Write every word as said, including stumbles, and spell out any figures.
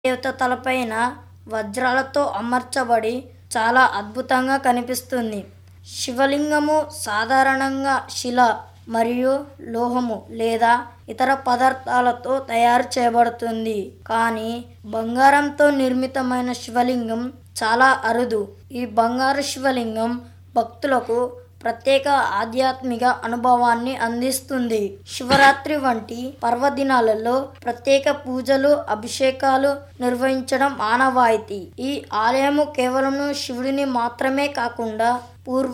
దేవత తలపైన వజ్రాలతో అమర్చబడి చాలా అద్భుతంగా కనిపిస్తుంది. శివలింగము సాధారణంగా శిల మరియు లోహము లేదా ఇతర పదార్థాలతో తయారు చేయబడుతుంది. కానీ బంగారంతో నిర్మితమైన శివలింగం చాలా అరుదు. ఈ బంగారు శివలింగం భక్తులకు ప్రత్యేక ఆధ్యాత్మిక అనుభవాన్ని అందిస్తుంది. శివరాత్రి వంటి పర్వదినాలలో ప్రత్యేక పూజలు, అభిషేకాలు నిర్వహించడం ఆనవాయితీ. ఈ ఆలయము కేవలం శివుడిని మాత్రమే కాకుండా పూర్వ